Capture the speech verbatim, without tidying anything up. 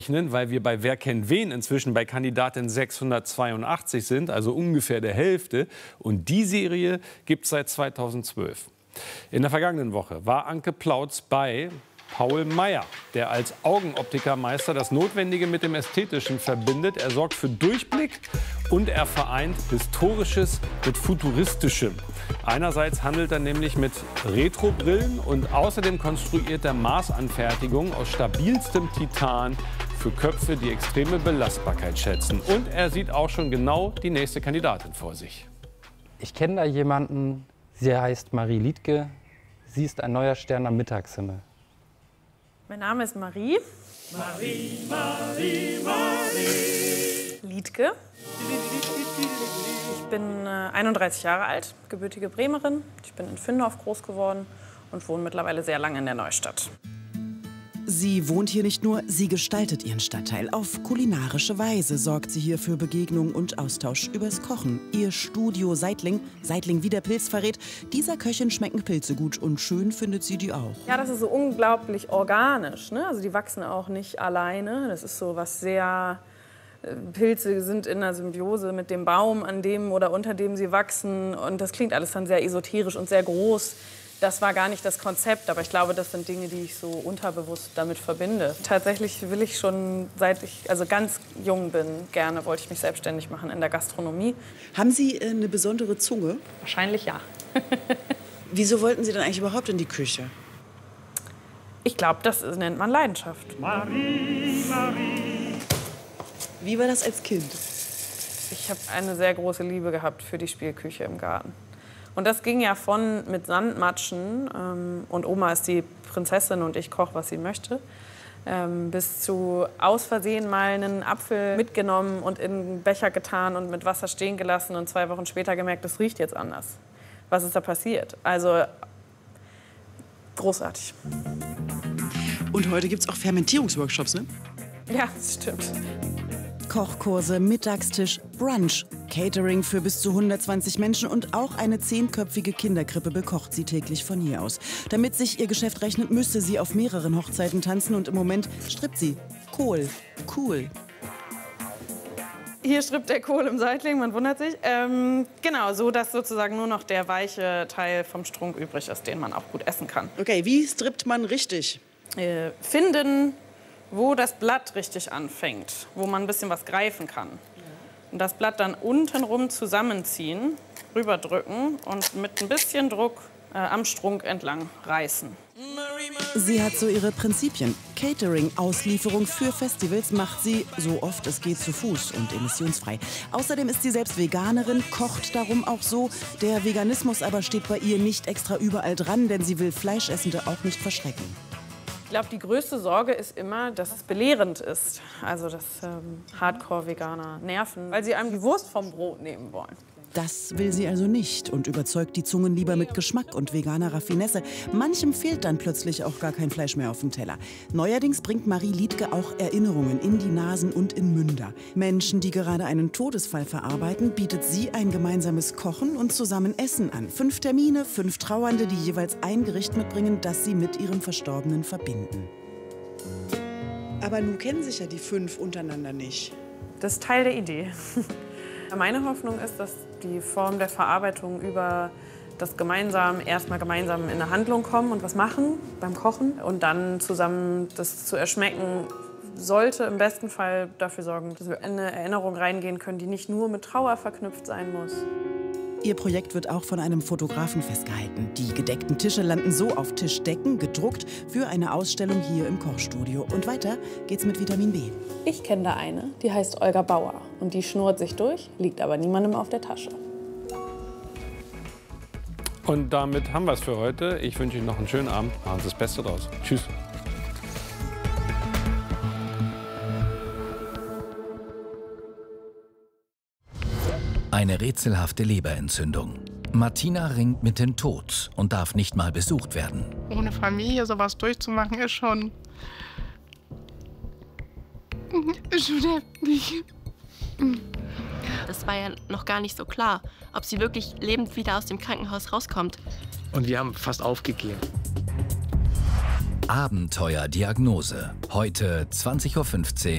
Weil wir bei Wer kennt wen inzwischen bei Kandidatin sechshundertzweiundachtzig sind, also ungefähr der Hälfte. Und die Serie gibt es seit zweitausendzwölf. In der vergangenen Woche war Anke Plautz bei Paul Meyer, der als Augenoptikermeister das Notwendige mit dem Ästhetischen verbindet. Er sorgt für Durchblick und er vereint Historisches mit Futuristischem. Einerseits handelt er nämlich mit Retrobrillen und außerdem konstruiert er Maßanfertigungen aus stabilstem Titan für Köpfe, die extreme Belastbarkeit schätzen. Und er sieht auch schon genau die nächste Kandidatin vor sich. Ich kenne da jemanden, sie heißt Marie Liedtke. Sie ist ein neuer Stern am Mittagshimmel. Mein Name ist Marie. Marie, Marie, Marie. Liedtke. Ich bin äh, einunddreißig Jahre alt, gebürtige Bremerin. Ich bin in Findorf groß geworden und wohne mittlerweile sehr lange in der Neustadt. Sie wohnt hier nicht nur, sie gestaltet ihren Stadtteil. Auf kulinarische Weise sorgt sie hier für Begegnung und Austausch übers Kochen. Ihr Studio Seitling, Seitling wie der Pilz verrät, dieser Köchin schmecken Pilze gut und schön findet sie die auch. Ja, das ist so unglaublich organisch, ne? Also die wachsen auch nicht alleine. Das ist so was sehr... Pilze sind in einer Symbiose mit dem Baum, an dem oder unter dem sie wachsen. Und das klingt alles dann sehr esoterisch und sehr groß. Das war gar nicht das Konzept, aber ich glaube, das sind Dinge, die ich so unterbewusst damit verbinde. Tatsächlich will ich schon, seit ich also ganz jung bin, gerne wollte ich mich selbstständig machen in der Gastronomie. Haben Sie äh, eine besondere Zunge? Wahrscheinlich ja. Wieso wollten Sie denn eigentlich überhaupt in die Küche? Ich glaube, das nennt man Leidenschaft. Marie, Marie. Wie war das als Kind? Ich habe eine sehr große Liebe gehabt für die Spielküche im Garten. Und das ging ja von mit Sandmatschen ähm, und Oma ist die Prinzessin und ich koche, was sie möchte, ähm, bis zu aus Versehen mal einen Apfel mitgenommen und in einen Becher getan und mit Wasser stehen gelassen und zwei Wochen später gemerkt, das riecht jetzt anders. Was ist da passiert? Also großartig. Und heute gibt es auch Fermentierungsworkshops, ne? Ja, das stimmt. Kochkurse, Mittagstisch, Brunch, Catering für bis zu hundertzwanzig Menschen und auch eine zehnköpfige Kinderkrippe bekocht sie täglich von hier aus. Damit sich ihr Geschäft rechnet, müsste sie auf mehreren Hochzeiten tanzen und im Moment strippt sie. Kohl, cool. Hier strippt der Kohl im Seitling, man wundert sich. Ähm, genau, so dass sozusagen nur noch der weiche Teil vom Strunk übrig ist, den man auch gut essen kann. Okay, wie strippt man richtig? Äh, finden, wo das Blatt richtig anfängt, wo man ein bisschen was greifen kann. Und das Blatt dann untenrum zusammenziehen, rüberdrücken und mit ein bisschen Druck äh, am Strunk entlang reißen. Sie hat so ihre Prinzipien. Catering, Auslieferung für Festivals macht sie, so oft es geht, zu Fuß und emissionsfrei. Außerdem ist sie selbst Veganerin, kocht darum auch so. Der Veganismus aber steht bei ihr nicht extra überall dran, denn sie will Fleischessende auch nicht verschrecken. Ich glaube, die größte Sorge ist immer, dass es belehrend ist. Also, dass ähm, Hardcore-Veganer nerven, weil sie einem die Wurst vom Brot nehmen wollen. Das will sie also nicht und überzeugt die Zungen lieber mit Geschmack und veganer Raffinesse. Manchem fehlt dann plötzlich auch gar kein Fleisch mehr auf dem Teller. Neuerdings bringt Marie Liedtke auch Erinnerungen in die Nasen und in Münder. Menschen, die gerade einen Todesfall verarbeiten, bietet sie ein gemeinsames Kochen und zusammen Essen an. Fünf Termine, fünf Trauernde, die jeweils ein Gericht mitbringen, das sie mit ihrem Verstorbenen verbinden. Aber nun kennen sich ja die fünf untereinander nicht. Das ist Teil der Idee. Meine Hoffnung ist, dass die Form der Verarbeitung über das gemeinsam erstmal gemeinsam in eine Handlung kommen und was machen beim Kochen und dann zusammen das zu erschmecken sollte im besten Fall dafür sorgen, dass wir in eine Erinnerung reingehen können, die nicht nur mit Trauer verknüpft sein muss. Ihr Projekt wird auch von einem Fotografen festgehalten. Die gedeckten Tische landen so auf Tischdecken, gedruckt für eine Ausstellung hier im Kochstudio. Und weiter geht's mit Vitamin B. Ich kenne da eine, die heißt Olga Bauer. Und die schnurrt sich durch, liegt aber niemandem auf der Tasche. Und damit haben wir es für heute. Ich wünsche Ihnen noch einen schönen Abend. Machen Sie das Beste draus. Tschüss. Eine rätselhafte Leberentzündung. Martina ringt mit dem Tod und darf nicht mal besucht werden. Ohne Familie sowas durchzumachen, ist schon... ist schon heftig. Das war ja noch gar nicht so klar, ob sie wirklich lebend wieder aus dem Krankenhaus rauskommt. Und wir haben fast aufgegeben. Abenteuerdiagnose. Heute zwanzig Uhr fünfzehn.